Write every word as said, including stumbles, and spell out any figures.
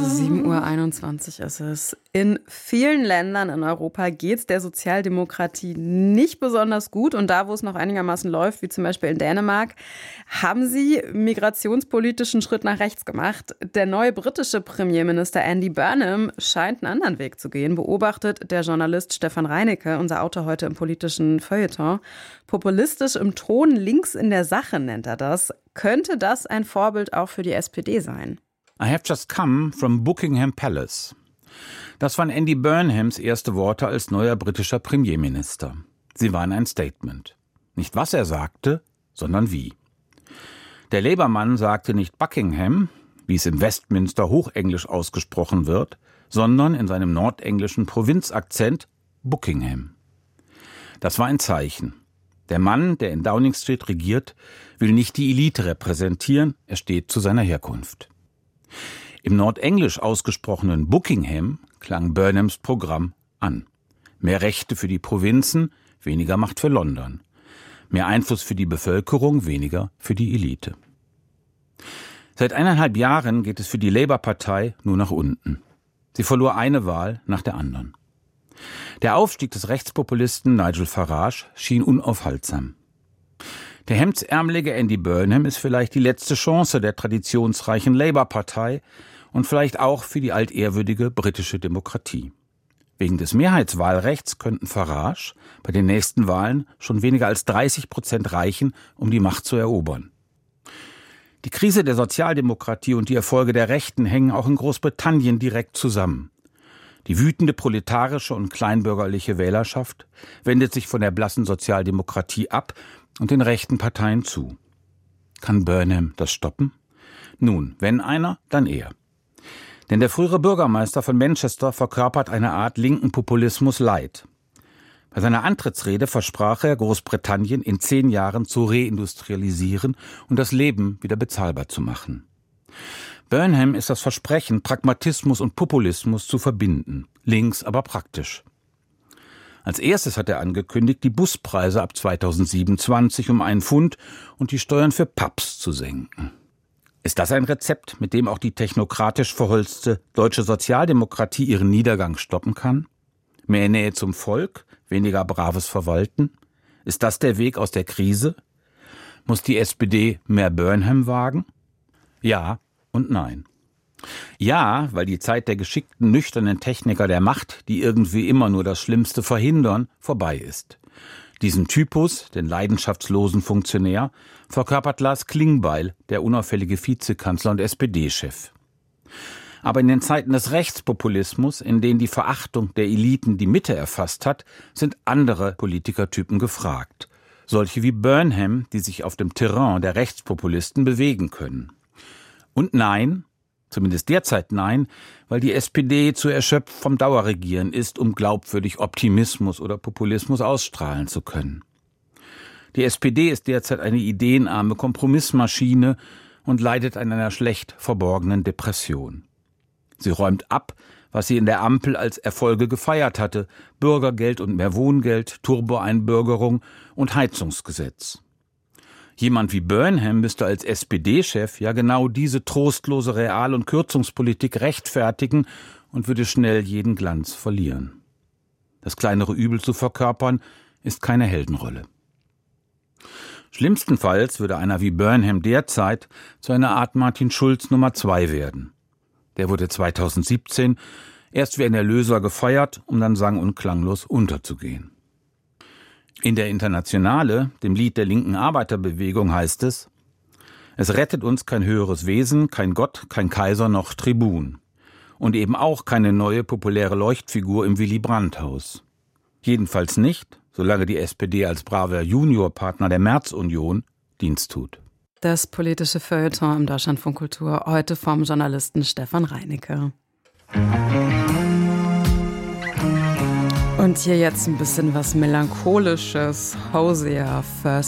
sieben Uhr einundzwanzig ist es. In vielen Ländern in Europa geht es der Sozialdemokratie nicht besonders gut. Und da, wo es noch einigermaßen läuft, wie zum Beispiel in Dänemark, haben sie migrationspolitischen Schritt nach rechts gemacht. Der neue britische Premierminister Andy Burnham scheint einen anderen Weg zu gehen, beobachtet der Journalist Stefan Reinecke, unser Autor heute im politischen Feuilleton. Populistisch im Ton, links in der Sache nennt er das. Könnte das ein Vorbild auch für die S P D sein? I have just come from Buckingham Palace. Das waren Andy Burnhams erste Worte als neuer britischer Premierminister. Sie waren ein Statement. Nicht was er sagte, sondern wie. Der Labour-Mann sagte nicht Buckingham, wie es im Westminster hochenglisch ausgesprochen wird, sondern in seinem nordenglischen Provinzakzent Buckingham. Das war ein Zeichen. Der Mann, der in Downing Street regiert, will nicht die Elite repräsentieren, er steht zu seiner Herkunft. Im nordenglisch ausgesprochenen Buckingham klang Burnhams Programm an. Mehr Rechte für die Provinzen, weniger Macht für London. Mehr Einfluss für die Bevölkerung, weniger für die Elite. Seit eineinhalb Jahren geht es für die Labour-Partei nur nach unten. Sie verlor eine Wahl nach der anderen. Der Aufstieg des Rechtspopulisten Nigel Farage schien unaufhaltsam. Der hemdsärmelige Andy Burnham ist vielleicht die letzte Chance der traditionsreichen Labour-Partei und vielleicht auch für die altehrwürdige britische Demokratie. Wegen des Mehrheitswahlrechts könnten Farage bei den nächsten Wahlen schon weniger als dreißig Prozent reichen, um die Macht zu erobern. Die Krise der Sozialdemokratie und die Erfolge der Rechten hängen auch in Großbritannien direkt zusammen. Die wütende proletarische und kleinbürgerliche Wählerschaft wendet sich von der blassen Sozialdemokratie ab und den rechten Parteien zu. Kann Burnham das stoppen? Nun, wenn einer, dann er. Denn der frühere Bürgermeister von Manchester verkörpert eine Art linken Populismus light. Bei seiner Antrittsrede versprach er, Großbritannien in zehn Jahren zu reindustrialisieren und das Leben wieder bezahlbar zu machen. Burnham ist das Versprechen, Pragmatismus und Populismus zu verbinden, links aber praktisch. Als erstes hat er angekündigt, die Buspreise ab zweitausendsiebenundzwanzig um einen Pfund und die Steuern für Pubs zu senken. Ist das ein Rezept, mit dem auch die technokratisch verholzte deutsche Sozialdemokratie ihren Niedergang stoppen kann? Mehr Nähe zum Volk, weniger braves Verwalten? Ist das der Weg aus der Krise? Muss die S P D mehr Burnham wagen? Ja und nein. Ja, weil die Zeit der geschickten, nüchternen Techniker der Macht, die irgendwie immer nur das Schlimmste verhindern, vorbei ist. Diesen Typus, den leidenschaftslosen Funktionär, verkörpert Lars Klingbeil, der unauffällige Vizekanzler und S P D-Chef. Aber in den Zeiten des Rechtspopulismus, in denen die Verachtung der Eliten die Mitte erfasst hat, sind andere Politikertypen gefragt. Solche wie Burnham, die sich auf dem Terrain der Rechtspopulisten bewegen können. Und nein, zumindest derzeit nein, weil die S P D zu erschöpft vom Dauerregieren ist, um glaubwürdig Optimismus oder Populismus ausstrahlen zu können. Die S P D ist derzeit eine ideenarme Kompromissmaschine und leidet an einer schlecht verborgenen Depression. Sie räumt ab, was sie in der Ampel als Erfolge gefeiert hatte: Bürgergeld und mehr Wohngeld, Turbo-Einbürgerung und Heizungsgesetz. Jemand wie Burnham müsste als S P D-Chef ja genau diese trostlose Real- und Kürzungspolitik rechtfertigen und würde schnell jeden Glanz verlieren. Das kleinere Übel zu verkörpern, ist keine Heldenrolle. Schlimmstenfalls würde einer wie Burnham derzeit zu einer Art Martin Schulz Nummer zwei werden. Der wurde zweitausendsiebzehn erst wie ein Erlöser gefeiert, um dann sang- und klanglos unterzugehen. In der Internationale, dem Lied der linken Arbeiterbewegung, heißt es: Es rettet uns kein höheres Wesen, kein Gott, kein Kaiser noch Tribun. Und eben auch keine neue populäre Leuchtfigur im Willy-Brandt-Haus. Jedenfalls nicht, solange die S P D als braver Juniorpartner der Merz-Union Dienst tut. Das politische Feuilleton im Deutschlandfunk Kultur, heute vom Journalisten Stefan Reinecke. Und hier jetzt ein bisschen was Melancholisches. Hosea First